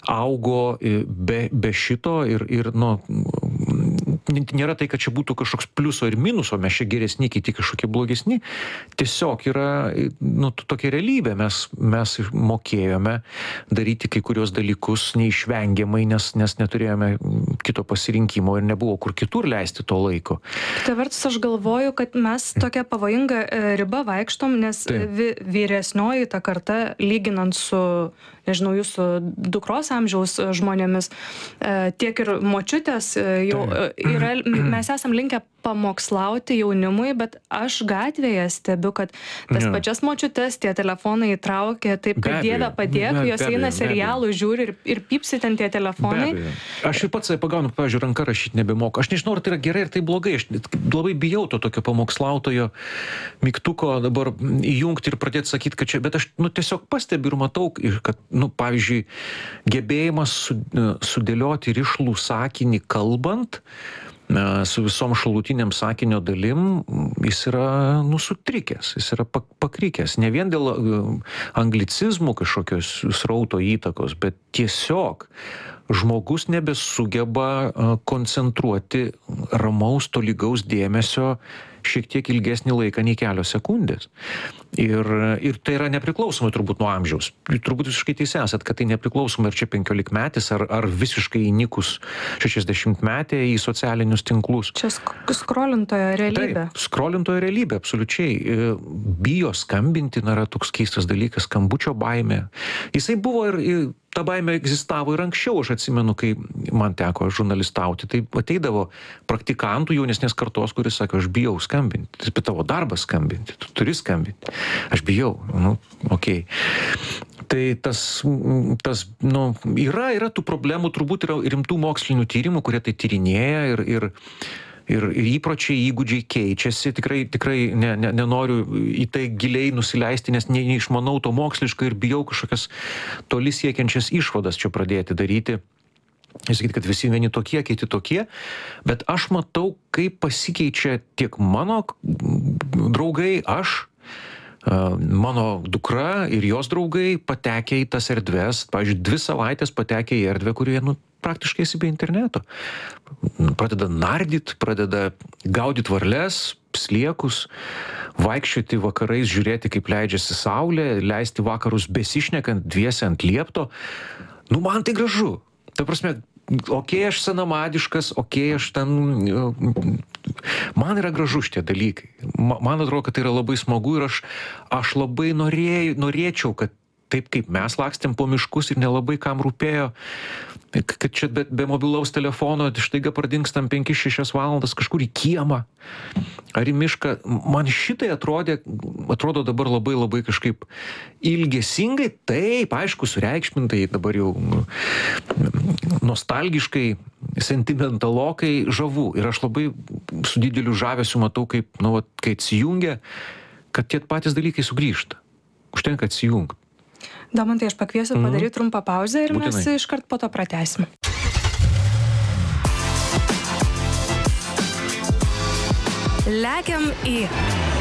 augo be šito ir nėra tai, kad čia būtų kažkoks pliuso ir minuso, mes čia geresni, kiti kažkokie blogesni. Tiesiog yra tokia realybė. Mes mokėjome daryti kai kurios dalykus neišvengiamai, nes neturėjome kito pasirinkimo ir nebuvo kur kitur leisti to laiko. Kita vertus, aš galvoju, kad mes tokią pavojingą ribą vaikštom, nes vyresnioji ta karta, lyginant su, nežinau, jūsų dukros amžiaus žmonėmis, tiek ir močiutės jau yra, mes esam linkę pamokslauti jaunimui, bet aš gatvėje stebiu, kad tas pačias močiutės tie telefonai įtraukia, taip, kad Dieve padėk, jos eina serialų, žiūri ir pypsi ten tie telefonai. Aš ir pats pagaunu, pavyzdžiui, ranka rašyti nebemoku. Aš nežinau, ar tai yra gerai, ar tai blogai. Aš labai bijau to tokio pamokslautojo mygtuko dabar įjungti ir pradėti sakyti, kad čia, bet aš tiesiog pastebiu ir matau, kad, pavyzdžiui, gebėjimas sudėlioti rišlų sakinį kalbant, su visom šalutiniam sakinio dalim, jis yra sutrikęs, jis yra pakrikęs. Ne vien dėl anglicizmų kažkokios srauto įtakos, bet tiesiog žmogus nebesugeba koncentruoti ramaus, tolygaus dėmesio šiek tiek ilgesnį laiką nei kelios sekundės. Ir tai yra nepriklausomai turbūt nuo amžiaus. Turbūt visiškai teisė esat, kad tai nepriklausomai ar čia 15-metis, ar visiškai įnikus 60-metė į socialinius tinklus. Čia skrolintojo realybė. Taip, skrolintojo realybė, absoliučiai. Bijo skambinti, yra toks keistas dalykas, skambučio baimė. Jisai buvo ir ta baimė egzistavo ir anksčiau, aš atsimenu, kai man teko žurnalistauti, tai ateidavo praktikantų jaunesnės kartos, kuris sako, aš bijau skambinti, tai tavo darbas skambinti, tu turi skambinti, aš bijau, okei. Tai yra tų problemų, turbūt yra rimtų mokslinių tyrimų, kurie tai tyrinėja ir įpročiai, įgūdžiai keičiasi, tikrai nenoriu į tai giliai nusileisti, nes neišmanau to moksliškai ir bijau kažkokias toli siekiančias išvadas čia pradėti daryti. Sakyti, kad visi vieni tokie, kiti tokie, bet aš matau, kaip pasikeičia tiek mano draugai, mano dukra ir jos draugai patekę į tas erdves, pavyzdžiui, 2 savaitės patekę į erdvę, kurioje praktiškai esi be interneto. Pradeda nardyt, pradeda gaudyt varles, sliekus, vaikščioti vakarais, žiūrėti, kaip leidžiasi saulė, leisti vakarus besišnekant dviese ant liepto. Man tai gražu. Ta prasme, aš senamadiškas, aš ten... Man yra gražu šitie dalykai. Man atrodo, kad tai yra labai smagu ir aš labai norėčiau, kad taip kaip mes lakstėm po miškus ir nelabai kam rūpėjo, kad čia be mobilaus telefono štaiga pradingstam 5-6 valandas kažkur į kiemą ar į mišką. Man šitai atrodo dabar labai kažkaip ilgesingai, taip, aišku, sureikšmintai, dabar jau nostalgiškai, sentimentalokai žavu. Ir aš labai su dideliu žavesiu matau, kaip, kai atsijungia, kad tie patys dalykai sugrįžta. Užtenka atsijungti. Domantai, aš pakviesiu padaryti trumpą pauzę ir mes iškart po to pratęsim. Lekiam į